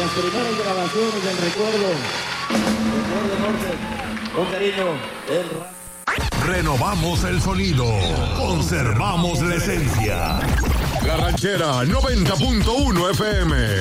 las primeras grabaciones del Recuerdo Norte, con cariño, Renovamos el sonido, conservamos la esencia. La Ranchera 90.1 FM.